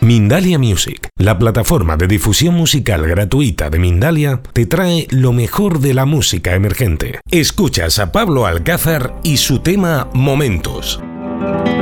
Mindalia Music, la plataforma de difusión musical gratuita de Mindalia, te trae lo mejor de la música emergente. Escuchas a Pablo Alcázar y su tema Momentos.